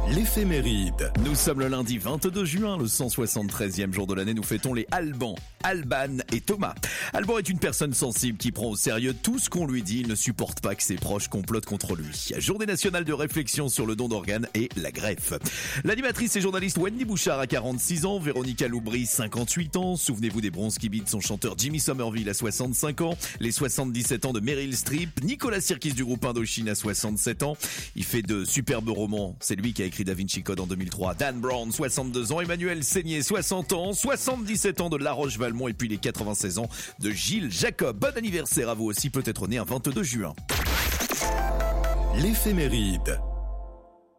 L'éphéméride. Nous sommes le lundi 22 juin, le 173e jour de l'année. Nous fêtons les Alban, Alban et Thomas. Alban est une personne sensible qui prend au sérieux tout ce qu'on lui dit. Il ne supporte pas que ses proches complotent contre lui. Journée nationale de réflexion sur le don d'organes et la greffe. L'animatrice et journaliste Wendy Bouchard a 46 ans, Véronica Loubry 58 ans. Souvenez-vous des bronzes qui bitent son chanteur Jimmy Somerville à 65 ans. Les 77 ans de Meryl Streep. Nicolas Sirkis du groupe Indochine à 67 ans. Il fait de superbes romans. C'est lui qui a écrit Da Vinci Code en 2003. Dan Brown, 62 ans. Emmanuel Seigné, 60 ans. 77 ans de La Roche-Valmont et puis les 96 ans de Gilles Jacob. Bon anniversaire à vous aussi, peut-être né un 22 juin. L'éphéméride.